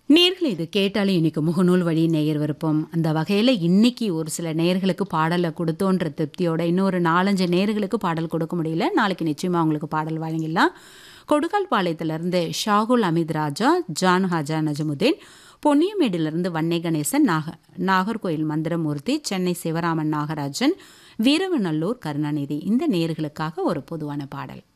நேயர்களே இது கேட்டாலே இன்னைக்கு முகநூல் வழி நேயர் விருப்பம். அந்த வகையில இன்னைக்கு ஒரு சில நேயர்களுக்கு பாடல குடுத்தோன்ற திருப்தியோட, இன்னொரு 4, 5 நேயர்களுக்கு பாடல் கொடுக்க முடியல. நாளைக்கு நிச்சயமா உங்களுக்கு பாடல் வழங்கிடலாம். கொடுக்கால்பாளையத்திலிருந்து ஷாகுல் அமீத் ராஜா, ஜான் ஹாஜா நஜமுதீன், பொன்னியமேடிலிருந்து வன்னை கணேசன், நாகர்கோயில் மந்திரமூர்த்தி, சென்னை சிவராமன் நாகராஜன், வீரவநல்லூர் கருணாநிதி இந்த நேயர்களுக்காக ஒரு பொதுவான பாடல்.